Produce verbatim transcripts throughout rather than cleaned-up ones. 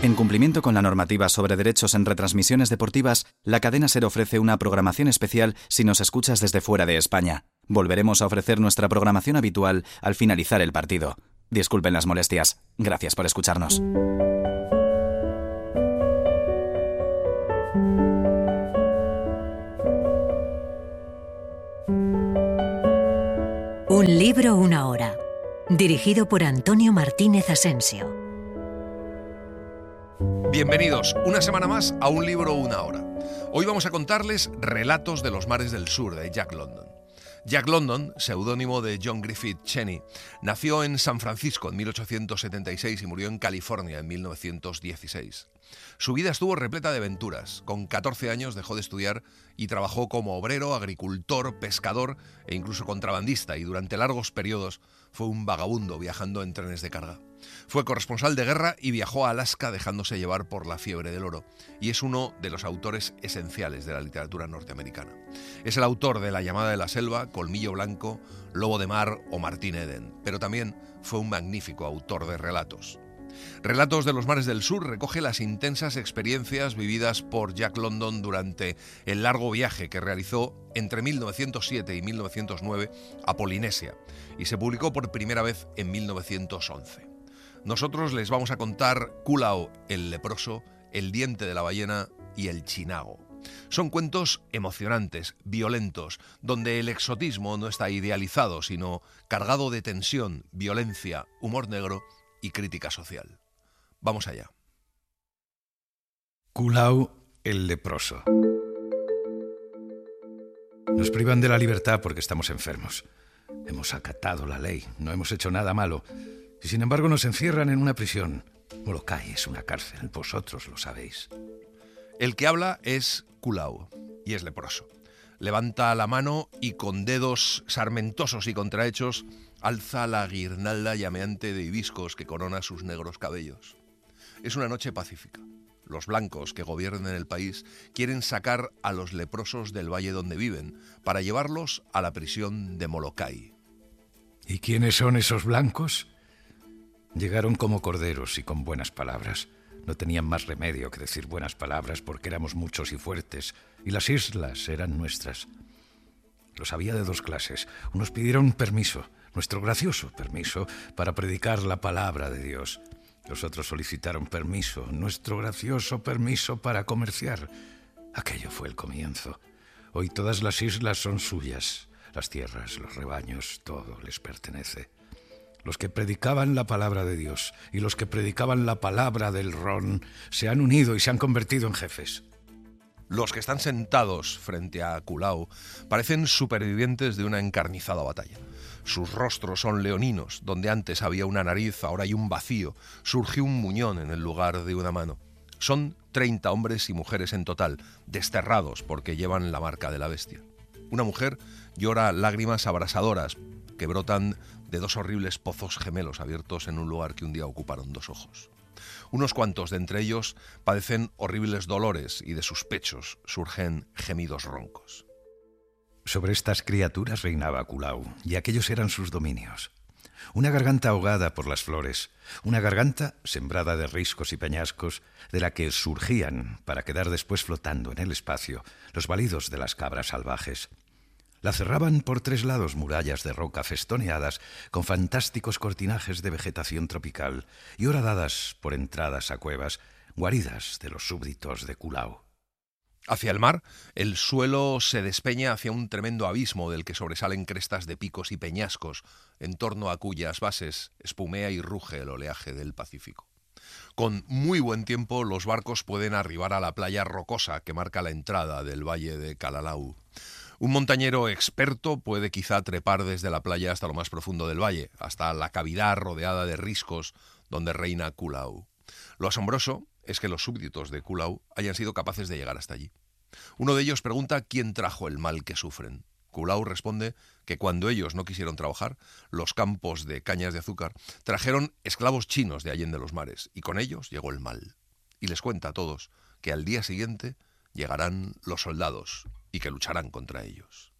En cumplimiento con la normativa sobre derechos en retransmisiones deportivas, la cadena SER ofrece una programación especial si nos escuchas desde fuera de España. Volveremos a ofrecer nuestra programación habitual al finalizar el partido. Disculpen las molestias. Gracias por escucharnos. Un libro, una hora. Dirigido por Antonio Martínez Asensio. Bienvenidos una semana más a Un libro, una hora. Hoy vamos a contarles Relatos de los mares del sur de Jack London. Jack London, seudónimo de John Griffith Cheney, nació en San Francisco en mil ochocientos setenta y seis y murió en California en mil novecientos dieciséis. Su vida estuvo repleta de aventuras. Con catorce años dejó de estudiar y trabajó como obrero, agricultor, pescador e incluso contrabandista, y durante largos periodos fue un vagabundo viajando en trenes de carga. Fue corresponsal de guerra y viajó a Alaska dejándose llevar por la fiebre del oro, y es uno de los autores esenciales de la literatura norteamericana. Es el autor de La llamada de la selva, Colmillo blanco, Lobo de mar o Martín Eden, pero también fue un magnífico autor de relatos. Relatos de los mares del sur recoge las intensas experiencias vividas por Jack London durante el largo viaje que realizó entre mil novecientos siete y mil novecientos nueve a Polinesia, y se publicó por primera vez en mil novecientos once. Nosotros les vamos a contar Kulao el leproso, El diente de la ballena y El chinago. Son cuentos emocionantes, violentos, donde el exotismo no está idealizado, sino cargado de tensión, violencia, humor negro y crítica social. Vamos allá. Kulao el leproso. Nos privan de la libertad porque estamos enfermos. Hemos acatado la ley, no hemos hecho nada malo. Y sin embargo nos encierran en una prisión. Molokai es una cárcel, vosotros lo sabéis. El que habla es Kulao y es leproso. Levanta la mano y con dedos sarmentosos y contrahechos alza la guirnalda llameante de hibiscos que corona sus negros cabellos. Es una noche pacífica. Los blancos que gobiernan el país quieren sacar a los leprosos del valle donde viven para llevarlos a la prisión de Molokai. ¿Y quiénes son esos blancos? Llegaron como corderos y con buenas palabras. No tenían más remedio que decir buenas palabras porque éramos muchos y fuertes, y las islas eran nuestras. Los había de dos clases. Unos pidieron permiso, nuestro gracioso permiso, para predicar la palabra de Dios. Los otros solicitaron permiso, nuestro gracioso permiso para comerciar. Aquello fue el comienzo. Hoy todas las islas son suyas. Las tierras, los rebaños, todo les pertenece. Los que predicaban la palabra de Dios y los que predicaban la palabra del ron se han unido y se han convertido en jefes. Los que están sentados frente a Kulao parecen supervivientes de una encarnizada batalla. Sus rostros son leoninos, donde antes había una nariz, ahora hay un vacío. Surgió un muñón en el lugar de una mano. Son treinta hombres y mujeres en total, desterrados porque llevan la marca de la bestia. Una mujer llora lágrimas abrasadoras que brotan de dos horribles pozos gemelos abiertos en un lugar que un día ocuparon dos ojos. Unos cuantos de entre ellos padecen horribles dolores y de sus pechos surgen gemidos roncos. Sobre estas criaturas reinaba Kulao, y aquellos eran sus dominios. Una garganta ahogada por las flores, una garganta sembrada de riscos y peñascos, de la que surgían, para quedar después flotando en el espacio, los balidos de las cabras salvajes. La cerraban por tres lados murallas de roca festoneadas con fantásticos cortinajes de vegetación tropical y horadadas por entradas a cuevas, guaridas de los súbditos de Kulao. Hacia el mar, el suelo se despeña hacia un tremendo abismo del que sobresalen crestas de picos y peñascos, en torno a cuyas bases espumea y ruge el oleaje del Pacífico. Con muy buen tiempo, los barcos pueden arribar a la playa rocosa que marca la entrada del valle de Kalalau. Un montañero experto puede quizá trepar desde la playa hasta lo más profundo del valle, hasta la cavidad rodeada de riscos donde reina Kulao. Lo asombroso es que los súbditos de Kulao hayan sido capaces de llegar hasta allí. Uno de ellos pregunta quién trajo el mal que sufren. Kulao responde que cuando ellos no quisieron trabajar, los campos de cañas de azúcar trajeron esclavos chinos de Allende los mares, y con ellos llegó el mal. Y les cuenta a todos que al día siguiente llegarán los soldados y que lucharán contra ellos.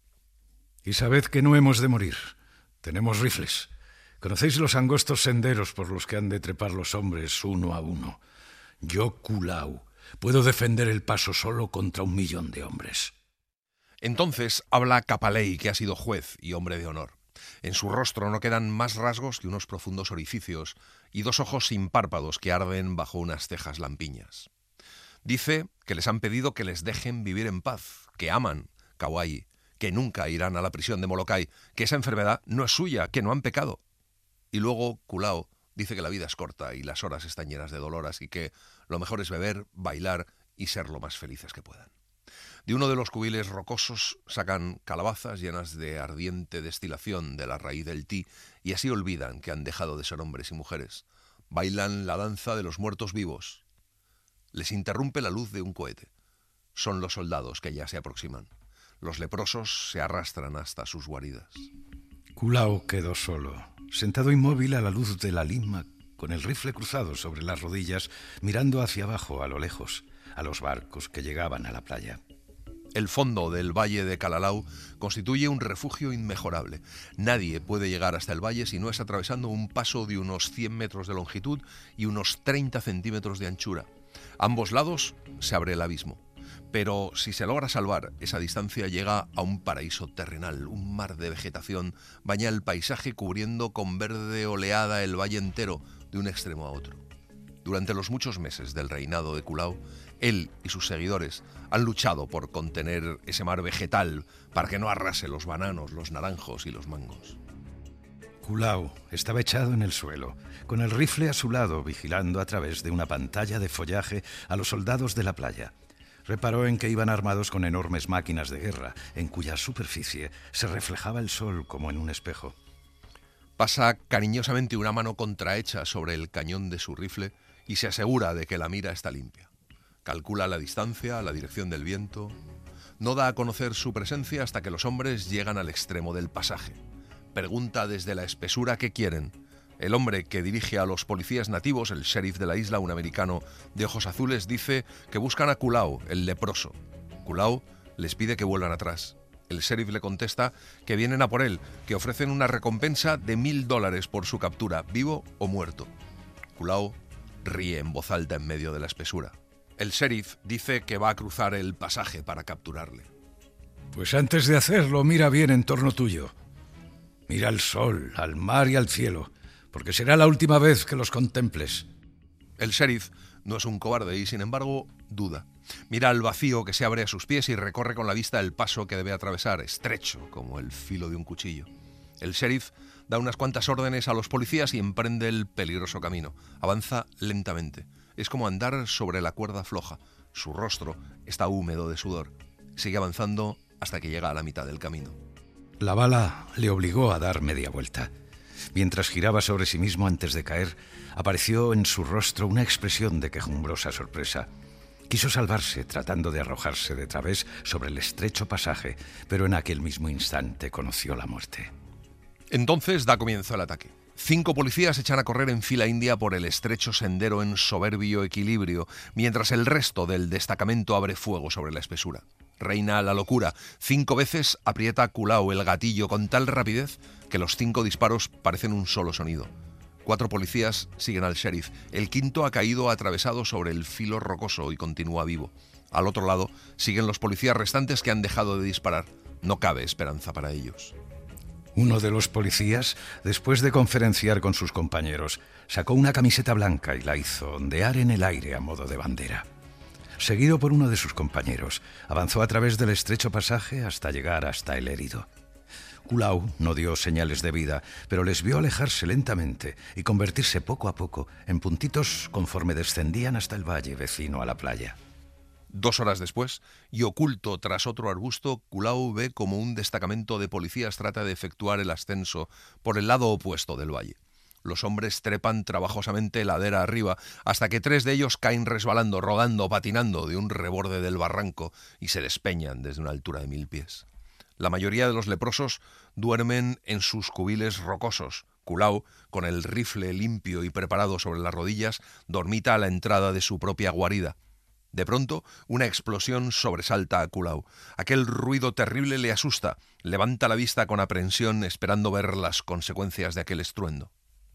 Y sabed que no hemos de morir. Tenemos rifles. ¿Conocéis los angostos senderos por los que han de trepar los hombres uno a uno? Yo, Kulau, puedo defender el paso solo contra un millón de hombres. Entonces habla Kapalei, que ha sido juez y hombre de honor. En su rostro no quedan más rasgos que unos profundos orificios y dos ojos sin párpados que arden bajo unas cejas lampiñas. Dice que les han pedido que les dejen vivir en paz, que aman Kauai, que nunca irán a la prisión de Molokai, que esa enfermedad no es suya, que no han pecado. Y luego Kulau dice que la vida es corta y las horas están llenas de dolor, así que lo mejor es beber, bailar y ser lo más felices que puedan. De uno de los cubiles rocosos sacan calabazas llenas de ardiente destilación de la raíz del ti y así olvidan que han dejado de ser hombres y mujeres. Bailan la danza de los muertos vivos. Les interrumpe la luz de un cohete. Son los soldados que ya se aproximan. Los leprosos se arrastran hasta sus guaridas. Kulau quedó solo, sentado inmóvil a la luz de la lima, con el rifle cruzado sobre las rodillas, mirando hacia abajo a lo lejos, a los barcos que llegaban a la playa. El fondo del valle de Kalalau constituye un refugio inmejorable. Nadie puede llegar hasta el valle si no es atravesando un paso de unos cien metros de longitud y unos treinta centímetros de anchura. A ambos lados se abre el abismo. Pero si se logra salvar, esa distancia llega a un paraíso terrenal. Un mar de vegetación baña el paisaje cubriendo con verde oleada el valle entero de un extremo a otro. Durante los muchos meses del reinado de Kulau, él y sus seguidores han luchado por contener ese mar vegetal para que no arrase los bananos, los naranjos y los mangos. Kulau estaba echado en el suelo, con el rifle a su lado, vigilando a través de una pantalla de follaje a los soldados de la playa. Reparó en que iban armados con enormes máquinas de guerra, en cuya superficie se reflejaba el sol como en un espejo. Pasa cariñosamente una mano contrahecha sobre el cañón de su rifle y se asegura de que la mira está limpia. Calcula la distancia, la dirección del viento. No da a conocer su presencia hasta que los hombres llegan al extremo del pasaje. Pregunta desde la espesura qué quieren. El hombre que dirige a los policías nativos, el sheriff de la isla, un americano de ojos azules, dice que buscan a Kulau, el leproso. Kulau les pide que vuelvan atrás. El sheriff le contesta que vienen a por él, que ofrecen una recompensa de mil dólares por su captura, vivo o muerto. Kulau ríe en voz alta en medio de la espesura. El sheriff dice que va a cruzar el pasaje para capturarle. Pues antes de hacerlo, mira bien en torno tuyo. Mira al sol, al mar y al cielo, porque será la última vez que los contemples. El sheriff no es un cobarde y, sin embargo, duda. Mira al vacío que se abre a sus pies y recorre con la vista el paso que debe atravesar, estrecho como el filo de un cuchillo. El sheriff da unas cuantas órdenes a los policías y emprende el peligroso camino. Avanza lentamente. Es como andar sobre la cuerda floja. Su rostro está húmedo de sudor. Sigue avanzando hasta que llega a la mitad del camino. La bala le obligó a dar media vuelta. Mientras giraba sobre sí mismo antes de caer, apareció en su rostro una expresión de quejumbrosa sorpresa. Quiso salvarse tratando de arrojarse de través sobre el estrecho pasaje, pero en aquel mismo instante conoció la muerte. Entonces da comienzo el ataque. Cinco policías echan a correr en fila india por el estrecho sendero en soberbio equilibrio, mientras el resto del destacamento abre fuego sobre la espesura. Reina la locura. Cinco veces aprieta Kulau el gatillo con tal rapidez que los cinco disparos parecen un solo sonido. Cuatro policías siguen al sheriff. El quinto ha caído atravesado sobre el filo rocoso y continúa vivo. Al otro lado siguen los policías restantes que han dejado de disparar. No cabe esperanza para ellos. Uno de los policías, después de conferenciar con sus compañeros, sacó una camiseta blanca y la hizo ondear en el aire a modo de bandera. Seguido por uno de sus compañeros, avanzó a través del estrecho pasaje hasta llegar hasta el herido. Kulau no dio señales de vida, pero les vio alejarse lentamente y convertirse poco a poco en puntitos conforme descendían hasta el valle vecino a la playa. Dos horas después, y oculto tras otro arbusto, Kulau ve como un destacamento de policías trata de efectuar el ascenso por el lado opuesto del valle. Los hombres trepan trabajosamente ladera arriba hasta que tres de ellos caen resbalando, rodando, patinando de un reborde del barranco y se despeñan desde una altura de mil pies. La mayoría de los leprosos duermen en sus cubiles rocosos. Kulau, con el rifle limpio y preparado sobre las rodillas, dormita a la entrada de su propia guarida. De pronto, una explosión sobresalta a Kulau. Aquel ruido terrible le asusta. Levanta la vista con aprensión, esperando ver las consecuencias de aquel estruendo.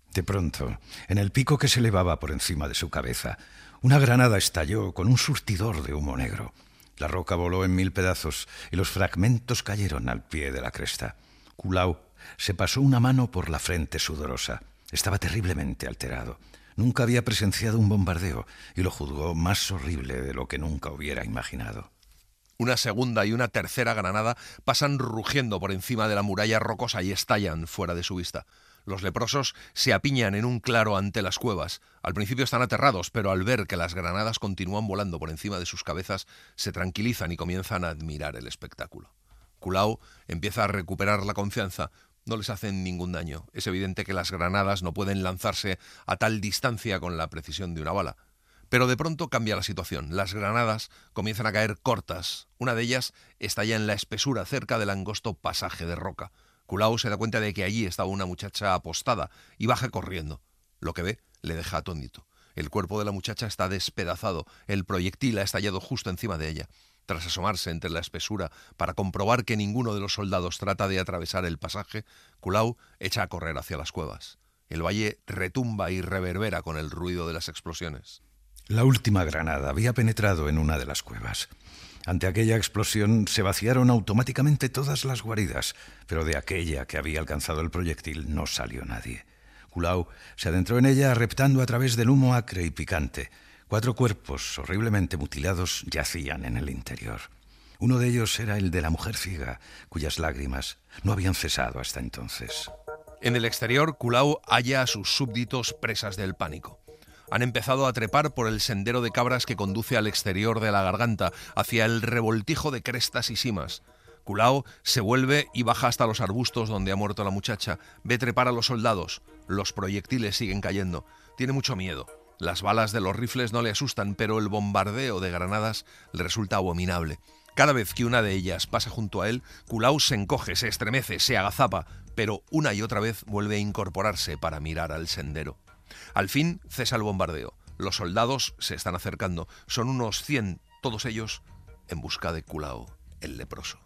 De pronto, en el pico que se elevaba por encima de su cabeza, una granada estalló con un surtidor de humo negro. La roca voló en mil pedazos y los fragmentos cayeron al pie de la cresta. Kulao se pasó una mano por la frente sudorosa. Estaba terriblemente alterado. Nunca había presenciado un bombardeo y lo juzgó más horrible de lo que nunca hubiera imaginado. Una segunda y una tercera granada pasan rugiendo por encima de la muralla rocosa y estallan fuera de su vista. Los leprosos se apiñan en un claro ante las cuevas. Al principio están aterrados, pero al ver que las granadas continúan volando por encima de sus cabezas, se tranquilizan y comienzan a admirar el espectáculo. Kulao empieza a recuperar la confianza. No les hacen ningún daño. Es evidente que las granadas no pueden lanzarse a tal distancia con la precisión de una bala. Pero de pronto cambia la situación. Las granadas comienzan a caer cortas. Una de ellas estalla en la espesura cerca del angosto pasaje de roca. Kulao se da cuenta de que allí estaba una muchacha apostada y baja corriendo. Lo que ve le deja atónito. El cuerpo de la muchacha está despedazado. El proyectil ha estallado justo encima de ella. Tras asomarse entre la espesura para comprobar que ninguno de los soldados trata de atravesar el pasaje, Kulao echa a correr hacia las cuevas. El valle retumba y reverbera con el ruido de las explosiones. La última granada había penetrado en una de las cuevas. Ante aquella explosión se vaciaron automáticamente todas las guaridas, pero de aquella que había alcanzado el proyectil no salió nadie. Kulao se adentró en ella reptando a través del humo acre y picante. Cuatro cuerpos horriblemente mutilados yacían en el interior. Uno de ellos era el de la mujer ciega, cuyas lágrimas no habían cesado hasta entonces. En el exterior, Kulao halla a sus súbditos presas del pánico. Han empezado a trepar por el sendero de cabras que conduce al exterior de la garganta, hacia el revoltijo de crestas y simas. Kulao se vuelve y baja hasta los arbustos donde ha muerto la muchacha. Ve trepar a los soldados. Los proyectiles siguen cayendo. Tiene mucho miedo. Las balas de los rifles no le asustan, pero el bombardeo de granadas le resulta abominable. Cada vez que una de ellas pasa junto a él, Kulao se encoge, se estremece, se agazapa, pero una y otra vez vuelve a incorporarse para mirar al sendero. Al fin cesa el bombardeo. Los soldados se están acercando. Son unos cien, todos ellos en busca de Kulao, el leproso.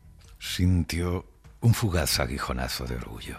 Sintió un fugaz aguijonazo de orgullo.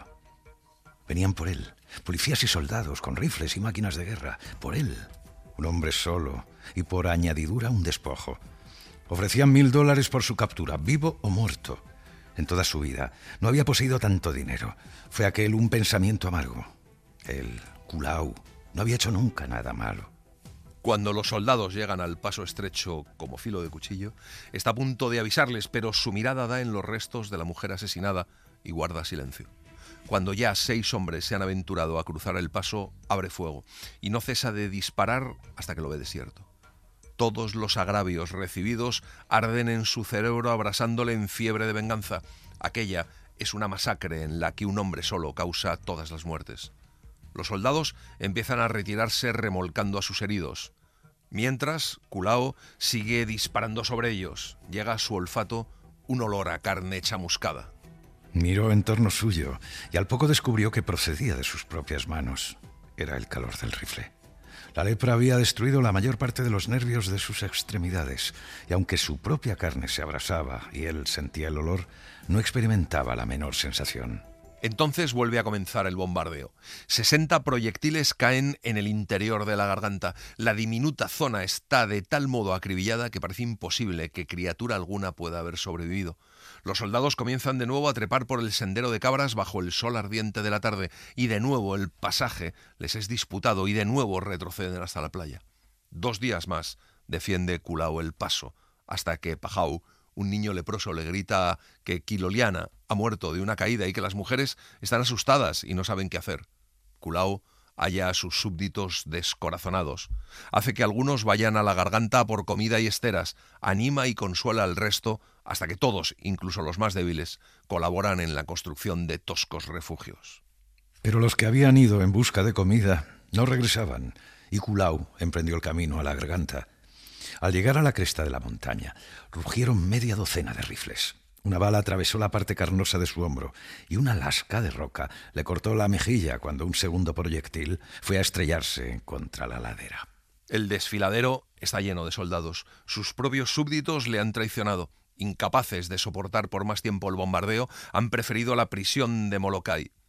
Venían por él, policías y soldados con rifles y máquinas de guerra. Por él, un hombre solo y por añadidura un despojo. Ofrecían mil dólares por su captura, vivo o muerto. En toda su vida no había poseído tanto dinero. Fue aquel un pensamiento amargo. Él, Kulao, no había hecho nunca nada malo. Cuando los soldados llegan al paso estrecho como filo de cuchillo, está a punto de avisarles, pero su mirada da en los restos de la mujer asesinada y guarda silencio. Cuando ya seis hombres se han aventurado a cruzar el paso, abre fuego y no cesa de disparar hasta que lo ve desierto. Todos los agravios recibidos arden en su cerebro abrasándole en fiebre de venganza. Aquella es una masacre en la que un hombre solo causa todas las muertes. Los soldados empiezan a retirarse remolcando a sus heridos. Mientras, Kulao sigue disparando sobre ellos. Llega a su olfato un olor a carne chamuscada. Miró en torno suyo y al poco descubrió que procedía de sus propias manos. Era el calor del rifle. La lepra había destruido la mayor parte de los nervios de sus extremidades, y aunque su propia carne se abrasaba y él sentía el olor, no experimentaba la menor sensación. Entonces vuelve a comenzar el bombardeo. sesenta proyectiles caen en el interior de la garganta. La diminuta zona está de tal modo acribillada que parece imposible que criatura alguna pueda haber sobrevivido. Los soldados comienzan de nuevo a trepar por el sendero de cabras bajo el sol ardiente de la tarde, y de nuevo el pasaje les es disputado y de nuevo retroceden hasta la playa. Dos días más defiende Kulao el paso, hasta que Pajau, un niño leproso, le grita que Kiloliana ha muerto de una caída y que las mujeres están asustadas y no saben qué hacer. Kulao halla a sus súbditos descorazonados. Hace que algunos vayan a la garganta por comida y esteras, anima y consuela al resto hasta que todos, incluso los más débiles, colaboran en la construcción de toscos refugios. Pero los que habían ido en busca de comida no regresaban, y Kulao emprendió el camino a la garganta. Al llegar a la cresta de la montaña, rugieron media docena de rifles. Una bala atravesó la parte carnosa de su hombro y una lasca de roca le cortó la mejilla cuando un segundo proyectil fue a estrellarse contra la ladera. El desfiladero está lleno de soldados. Sus propios súbditos le han traicionado. Incapaces de soportar por más tiempo el bombardeo, han preferido la prisión de Molokai.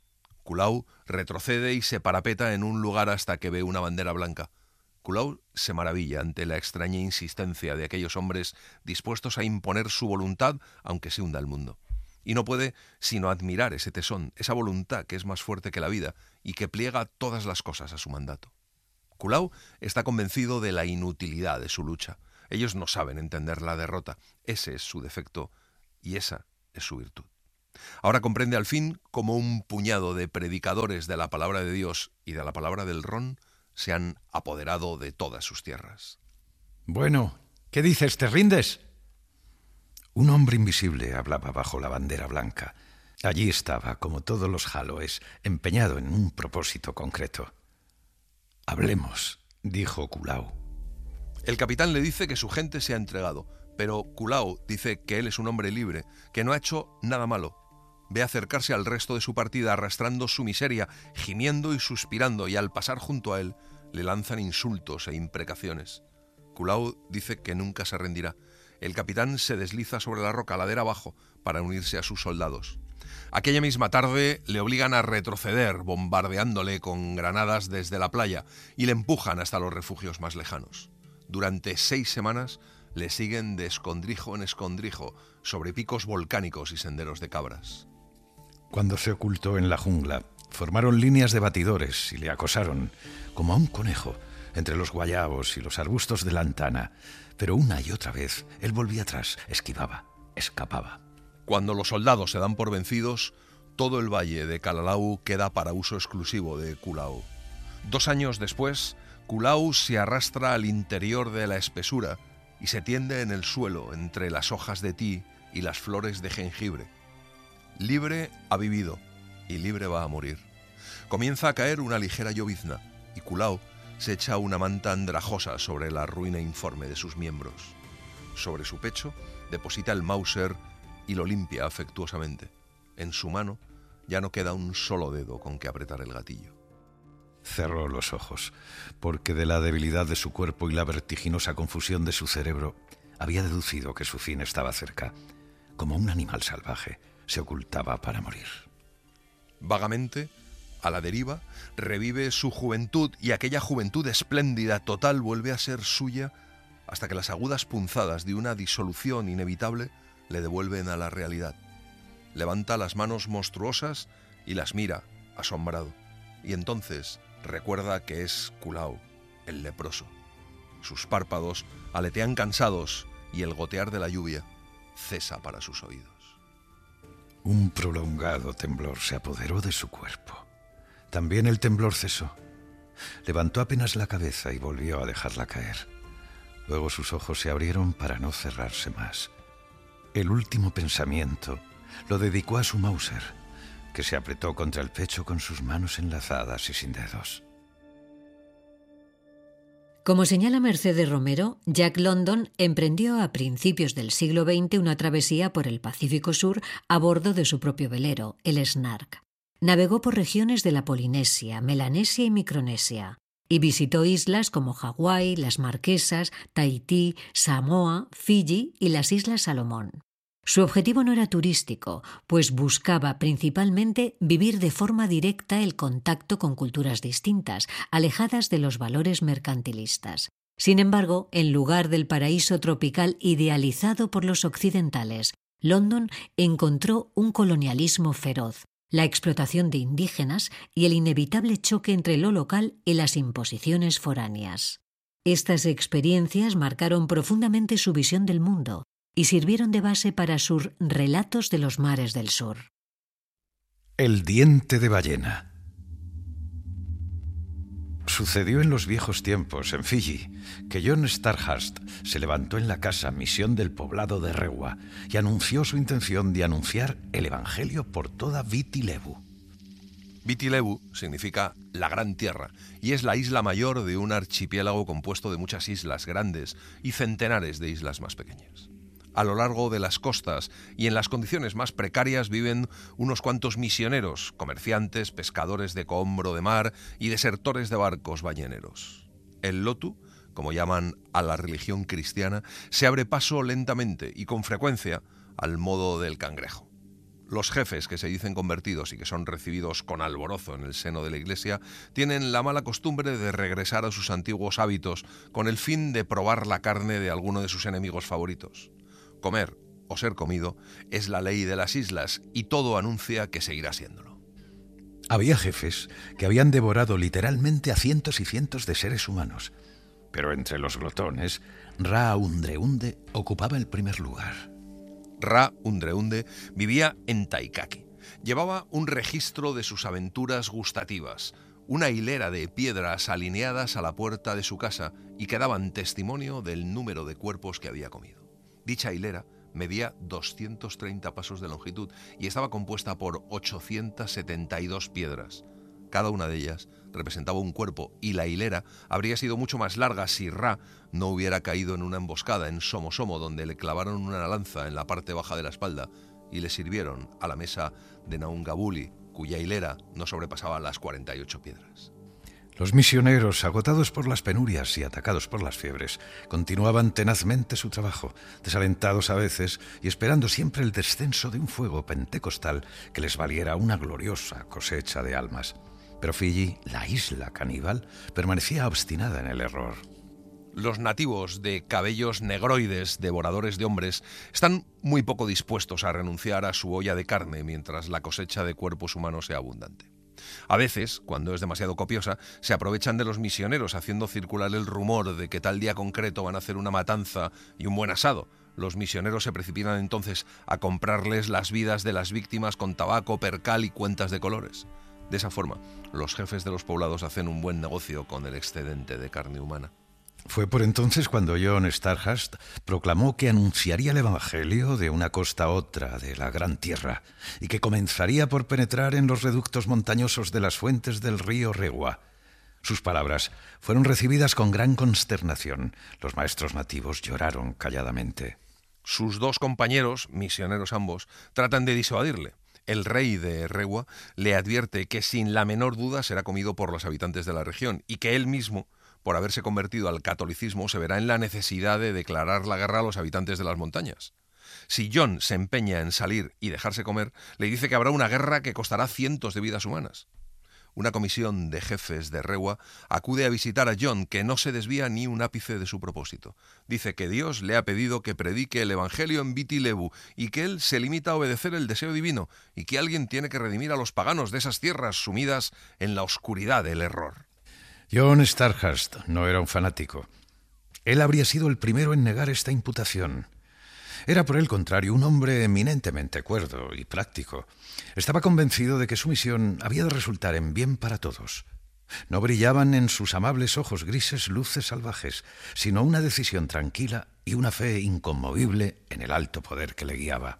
Kulau retrocede y se parapeta en un lugar hasta que ve una bandera blanca. Kulau se maravilla ante la extraña insistencia de aquellos hombres dispuestos a imponer su voluntad aunque se hunda el mundo. Y no puede sino admirar ese tesón, esa voluntad que es más fuerte que la vida y que pliega todas las cosas a su mandato. Kulau está convencido de la inutilidad de su lucha. Ellos no saben entender la derrota. Ese es su defecto y esa es su virtud. Ahora comprende al fin cómo un puñado de predicadores de la palabra de Dios y de la palabra del ron se han apoderado de todas sus tierras. Bueno, ¿qué dices? ¿Te rindes? Un hombre invisible hablaba bajo la bandera blanca. Allí estaba, como todos los Haloes, empeñado en un propósito concreto. Hablemos, dijo Kulau. El capitán le dice que su gente se ha entregado, pero Kulau dice que él es un hombre libre, que no ha hecho nada malo. Ve acercarse al resto de su partida arrastrando su miseria, gimiendo y suspirando, y al pasar junto a él le lanzan insultos e imprecaciones. Kulau dice que nunca se rendirá. El capitán se desliza sobre la roca ladera abajo para unirse a sus soldados. Aquella misma tarde le obligan a retroceder, bombardeándole con granadas desde la playa, y le empujan hasta los refugios más lejanos. Durante seis semanas le siguen de escondrijo en escondrijo sobre picos volcánicos y senderos de cabras. Cuando se ocultó en la jungla, formaron líneas de batidores y le acosaron, como a un conejo, entre los guayabos y los arbustos de lantana. Pero una y otra vez él volvía atrás, esquivaba, escapaba. Cuando los soldados se dan por vencidos, todo el valle de Kalalau queda para uso exclusivo de Kulau. Dos años después, Kulau se arrastra al interior de la espesura y se tiende en el suelo entre las hojas de ti y las flores de jengibre. Libre ha vivido y libre va a morir. Comienza a caer una ligera llovizna y Kulau se echa una manta andrajosa sobre la ruina informe de sus miembros. Sobre su pecho deposita el Mauser y lo limpia afectuosamente. En su mano ya no queda un solo dedo con que apretar el gatillo. Cerró los ojos, porque de la debilidad de su cuerpo y la vertiginosa confusión de su cerebro había deducido que su fin estaba cerca. Como un animal salvaje, se ocultaba para morir. Vagamente, a la deriva, revive su juventud y aquella juventud espléndida, total, vuelve a ser suya hasta que las agudas punzadas de una disolución inevitable le devuelven a la realidad. Levanta las manos monstruosas y las mira, asombrado, y entonces recuerda que es Kulau, el leproso. Sus párpados aletean cansados y el gotear de la lluvia cesa para sus oídos. Un prolongado temblor se apoderó de su cuerpo. También el temblor cesó. Levantó apenas la cabeza y volvió a dejarla caer. Luego sus ojos se abrieron para no cerrarse más. El último pensamiento lo dedicó a su Mauser, que se apretó contra el pecho con sus manos enlazadas y sin dedos. Como señala Mercedes Romero, Jack London emprendió a principios del siglo veinte una travesía por el Pacífico Sur a bordo de su propio velero, el Snark. Navegó por regiones de la Polinesia, Melanesia y Micronesia, y visitó islas como Hawái, las Marquesas, Tahití, Samoa, Fiji y las Islas Salomón. Su objetivo no era turístico, pues buscaba principalmente vivir de forma directa el contacto con culturas distintas, alejadas de los valores mercantilistas. Sin embargo, en lugar del paraíso tropical idealizado por los occidentales, London encontró un colonialismo feroz, la explotación de indígenas y el inevitable choque entre lo local y las imposiciones foráneas. Estas experiencias marcaron profundamente su visión del mundo y sirvieron de base para sus Relatos de los Mares del Sur. El diente de ballena. Sucedió en los viejos tiempos, en Fiji, que John Starhurst se levantó en la casa Misión del Poblado de Rewa y anunció su intención de anunciar el Evangelio por toda Viti Levu. Viti Levu significa la Gran Tierra y es la isla mayor de un archipiélago compuesto de muchas islas grandes y centenares de islas más pequeñas. A lo largo de las costas y en las condiciones más precarias viven unos cuantos misioneros, comerciantes, pescadores de cohombro de mar y desertores de barcos balleneros. El Lotu, como llaman a la religión cristiana, se abre paso lentamente y con frecuencia al modo del cangrejo. Los jefes que se dicen convertidos y que son recibidos con alborozo en el seno de la Iglesia tienen la mala costumbre de regresar a sus antiguos hábitos con el fin de probar la carne de alguno de sus enemigos favoritos. Comer o ser comido es la ley de las islas y todo anuncia que seguirá siéndolo. Había jefes que habían devorado literalmente a cientos y cientos de seres humanos, pero entre los glotones, Ra-Undreunde ocupaba el primer lugar. Ra-Undreunde vivía en Taikaki. Llevaba un registro de sus aventuras gustativas, una hilera de piedras alineadas a la puerta de su casa y que daban testimonio del número de cuerpos que había comido. Dicha hilera medía doscientos treinta pasos de longitud y estaba compuesta por ochocientas setenta y dos piedras. Cada una de ellas representaba un cuerpo y la hilera habría sido mucho más larga si Ra no hubiera caído en una emboscada en Somosomo, donde le clavaron una lanza en la parte baja de la espalda y le sirvieron a la mesa de Naungabuli, cuya hilera no sobrepasaba las cuarenta y ocho piedras. Los misioneros, agotados por las penurias y atacados por las fiebres, continuaban tenazmente su trabajo, desalentados a veces y esperando siempre el descenso de un fuego pentecostal que les valiera una gloriosa cosecha de almas. Pero Fiji, la isla caníbal, permanecía obstinada en el error. Los nativos de cabellos negroides, devoradores de hombres, están muy poco dispuestos a renunciar a su olla de carne mientras la cosecha de cuerpos humanos sea abundante. A veces, cuando es demasiado copiosa, se aprovechan de los misioneros haciendo circular el rumor de que tal día concreto van a hacer una matanza y un buen asado. Los misioneros se precipitan entonces a comprarles las vidas de las víctimas con tabaco, percal y cuentas de colores. De esa forma, los jefes de los poblados hacen un buen negocio con el excedente de carne humana. Fue por entonces cuando John Stardust proclamó que anunciaría el Evangelio de una costa a otra de la Gran Tierra y que comenzaría por penetrar en los reductos montañosos de las fuentes del río Rewa. Sus palabras fueron recibidas con gran consternación. Los maestros nativos lloraron calladamente. Sus dos compañeros, misioneros ambos, tratan de disuadirle. El rey de Rewa le advierte que sin la menor duda será comido por los habitantes de la región y que él mismo, por haberse convertido al catolicismo, se verá en la necesidad de declarar la guerra a los habitantes de las montañas. Si John se empeña en salir y dejarse comer, le dice que habrá una guerra que costará cientos de vidas humanas. Una comisión de jefes de Rewa acude a visitar a John, que no se desvía ni un ápice de su propósito. Dice que Dios le ha pedido que predique el Evangelio en Viti Levu y que él se limita a obedecer el deseo divino y que alguien tiene que redimir a los paganos de esas tierras sumidas en la oscuridad del error. John Stardust no era un fanático. Él habría sido el primero en negar esta imputación. Era, por el contrario, un hombre eminentemente cuerdo y práctico. Estaba convencido de que su misión había de resultar en bien para todos. No brillaban en sus amables ojos grises luces salvajes, sino una decisión tranquila y una fe inconmovible en el alto poder que le guiaba.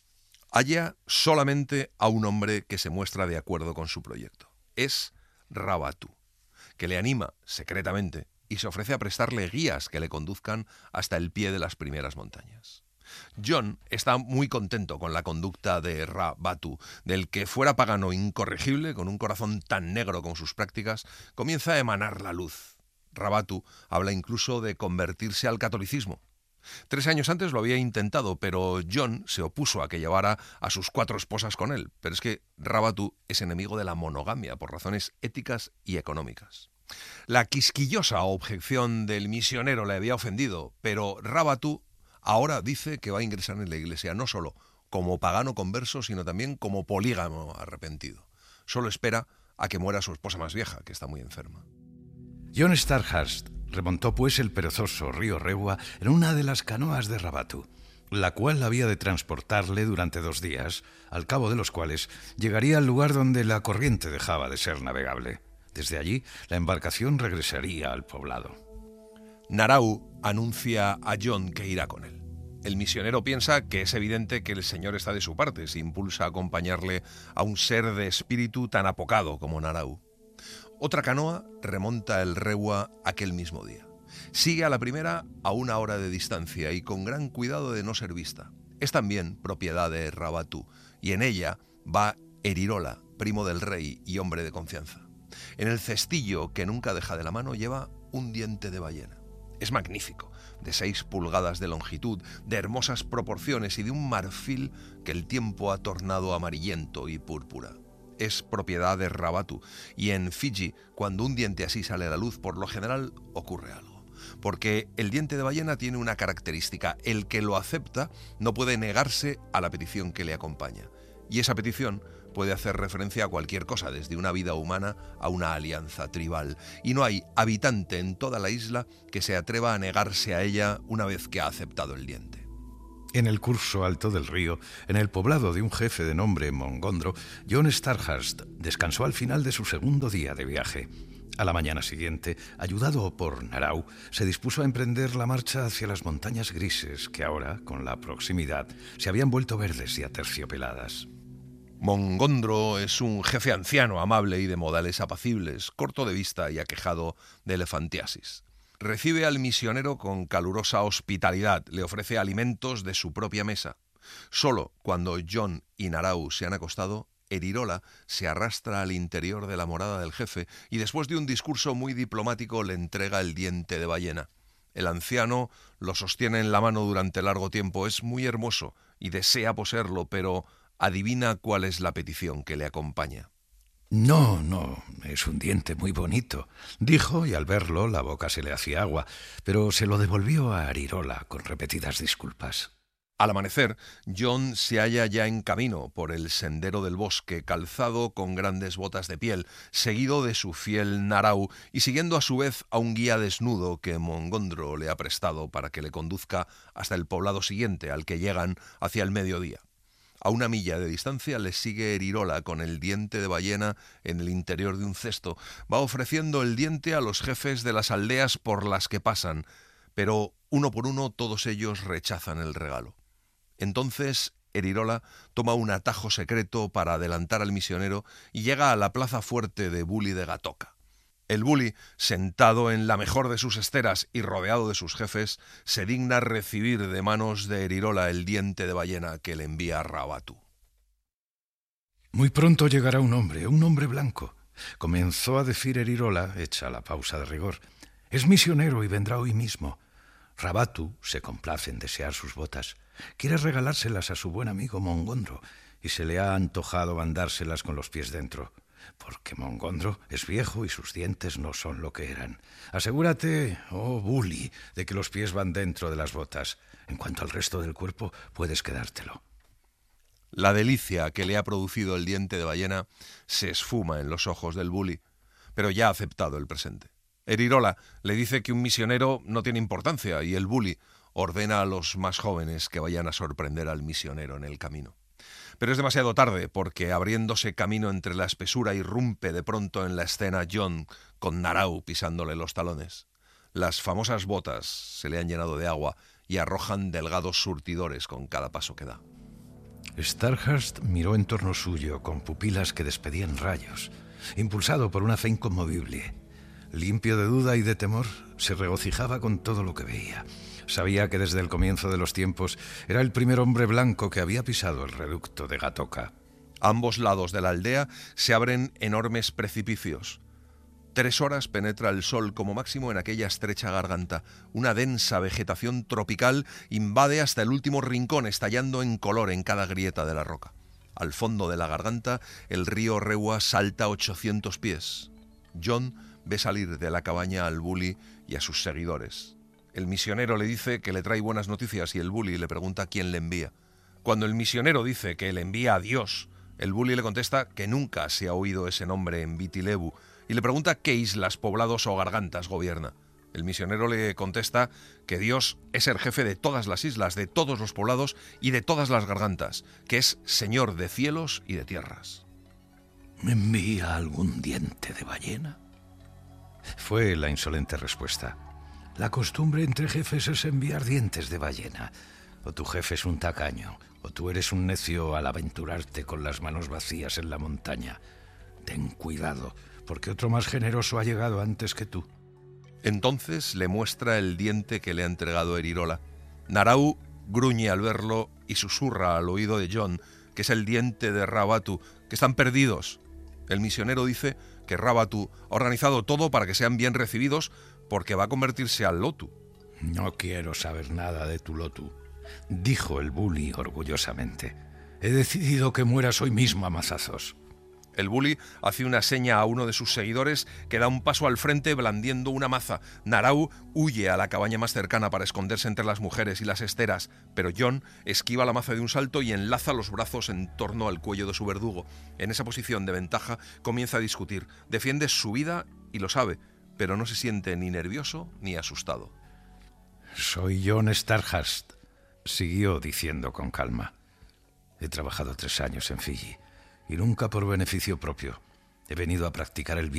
Halla solamente a un hombre que se muestra de acuerdo con su proyecto. Es Ra-Batu, que le anima secretamente y se ofrece a prestarle guías que le conduzcan hasta el pie de las primeras montañas. John está muy contento con la conducta de Ra-Batu, del que fuera pagano incorregible, con un corazón tan negro como sus prácticas, comienza a emanar la luz. Ra-Batu habla incluso de convertirse al catolicismo. Tres años antes lo había intentado, pero John se opuso a que llevara a sus cuatro esposas con él. Pero es que Ra-Batu es enemigo de la monogamia por razones éticas y económicas. La quisquillosa objeción del misionero le había ofendido, pero Ra-Batu ahora dice que va a ingresar en la iglesia no solo como pagano converso, sino también como polígamo arrepentido. Solo espera a que muera su esposa más vieja, que está muy enferma. John Stardust remontó pues el perezoso río Rewa en una de las canoas de Ra-Batu, la cual había de transportarle durante dos días, al cabo de los cuales llegaría al lugar donde la corriente dejaba de ser navegable. Desde allí, la embarcación regresaría al poblado. Narau anuncia a John que irá con él. El misionero piensa que es evidente que el Señor está de su parte si impulsa a acompañarle a un ser de espíritu tan apocado como Narau. Otra canoa remonta el Rewa aquel mismo día. Sigue a la primera a una hora de distancia y con gran cuidado de no ser vista. Es también propiedad de Ra-Batu y en ella va Erirola, primo del rey y hombre de confianza. En el cestillo que nunca deja de la mano lleva un diente de ballena. Es magnífico, de seis pulgadas de longitud, de hermosas proporciones y de un marfil que el tiempo ha tornado amarillento y púrpura. Es propiedad de Rabatu, y en Fiji, cuando un diente así sale a la luz, por lo general ocurre algo. Porque el diente de ballena tiene una característica: el que lo acepta no puede negarse a la petición que le acompaña. Y esa petición puede hacer referencia a cualquier cosa, desde una vida humana a una alianza tribal. Y no hay habitante en toda la isla que se atreva a negarse a ella una vez que ha aceptado el diente. En el curso alto del río, en el poblado de un jefe de nombre Mongondro, John Starhurst descansó al final de su segundo día de viaje. A la mañana siguiente, ayudado por Narau, se dispuso a emprender la marcha hacia las montañas grises que ahora, con la proximidad, se habían vuelto verdes y aterciopeladas. Mongondro es un jefe anciano, amable y de modales apacibles, corto de vista y aquejado de elefantiasis. Recibe al misionero con calurosa hospitalidad, le ofrece alimentos de su propia mesa. Solo cuando John y Narau se han acostado, Erirola se arrastra al interior de la morada del jefe y después de un discurso muy diplomático le entrega el diente de ballena. El anciano lo sostiene en la mano durante largo tiempo, es muy hermoso y desea poseerlo, pero adivina cuál es la petición que le acompaña. No, no, es un diente muy bonito, dijo, y al verlo la boca se le hacía agua, pero se lo devolvió a Erirola con repetidas disculpas. Al amanecer, John se halla ya en camino por el sendero del bosque, calzado con grandes botas de piel, seguido de su fiel Narau y siguiendo a su vez a un guía desnudo que Mongondro le ha prestado para que le conduzca hasta el poblado siguiente, al que llegan hacia el mediodía. A una milla de distancia le sigue Erirola con el diente de ballena en el interior de un cesto. Va ofreciendo el diente a los jefes de las aldeas por las que pasan, pero uno por uno todos ellos rechazan el regalo. Entonces Erirola toma un atajo secreto para adelantar al misionero y llega a la plaza fuerte de Buli de Gatoka. El Buli, sentado en la mejor de sus esteras y rodeado de sus jefes, se digna recibir de manos de Erirola el diente de ballena que le envía Rabatu. Muy pronto llegará un hombre, un hombre blanco, comenzó a decir Erirola, hecha la pausa de rigor. Es misionero y vendrá hoy mismo. Rabatu se complace en desear sus botas. Quiere regalárselas a su buen amigo Mongondro y se le ha antojado mandárselas con los pies dentro. Porque Mongondro es viejo y sus dientes no son lo que eran. Asegúrate, oh Buli, de que los pies van dentro de las botas. En cuanto al resto del cuerpo, puedes quedártelo. La delicia que le ha producido el diente de ballena se esfuma en los ojos del Buli, pero ya ha aceptado el presente. Erirola le dice que un misionero no tiene importancia y el Buli ordena a los más jóvenes que vayan a sorprender al misionero en el camino. Pero es demasiado tarde, porque abriéndose camino entre la espesura irrumpe de pronto en la escena John con Narau pisándole los talones. Las famosas botas se le han llenado de agua y arrojan delgados surtidores con cada paso que da. Starhurst miró en torno suyo con pupilas que despedían rayos, impulsado por una fe inconmovible. Limpio de duda y de temor, se regocijaba con todo lo que veía. Sabía que desde el comienzo de los tiempos era el primer hombre blanco que había pisado el reducto de Gatoka. A ambos lados de la aldea se abren enormes precipicios. Tres horas penetra el sol como máximo en aquella estrecha garganta. Una densa vegetación tropical invade hasta el último rincón, estallando en color en cada grieta de la roca. Al fondo de la garganta, el río Rewa salta ochocientos pies. John ve salir de la cabaña al Buli y a sus seguidores. El misionero le dice que le trae buenas noticias y el Buli le pregunta quién le envía. Cuando el misionero dice que le envía a Dios, el Buli le contesta que nunca se ha oído ese nombre en Viti Levu y le pregunta qué islas, poblados o gargantas gobierna. El misionero le contesta que Dios es el jefe de todas las islas, de todos los poblados y de todas las gargantas, que es señor de cielos y de tierras. ¿Me envía algún diente de ballena? Fue la insolente respuesta. La costumbre entre jefes es enviar dientes de ballena. O tu jefe es un tacaño, o tú eres un necio al aventurarte con las manos vacías en la montaña. Ten cuidado, porque otro más generoso ha llegado antes que tú. Entonces le muestra el diente que le ha entregado Erirola. Narau gruñe al verlo y susurra al oído de John que es el diente de Rabatu, que están perdidos. El misionero dice que Rabatu ha organizado todo para que sean bien recibidos porque va a convertirse al Lotu. No quiero saber nada de tu Lotu, dijo el bully orgullosamente. He decidido que mueras hoy mismo a mazazos. El bully hace una seña a uno de sus seguidores que da un paso al frente blandiendo una maza. Narau huye a la cabaña más cercana para esconderse entre las mujeres y las esteras, pero John esquiva la maza de un salto y enlaza los brazos en torno al cuello de su verdugo. En esa posición de ventaja comienza a discutir. Defiende su vida y lo sabe, pero no se siente ni nervioso ni asustado. Soy John Starhurst, siguió diciendo con calma. He trabajado tres años en Fiji y nunca por beneficio propio. He venido a practicar el bien